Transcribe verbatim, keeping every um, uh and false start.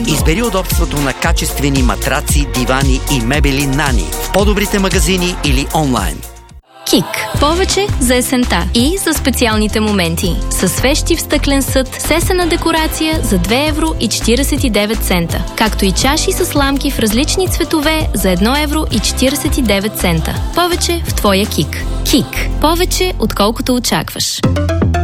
Избери удобството на качествени матраци, дивани и мебели Нани в по-добрите магазини или онлайн. КИК. Повече за есента и за специалните моменти. Със свещи в стъклен съд, сесена декорация за две евро и четиридесет и девет цента. Както и чаши с ламки в различни цветове за едно евро и четиридесет и девет цента. Повече в твоя КИК. КИК. Повече отколкото очакваш.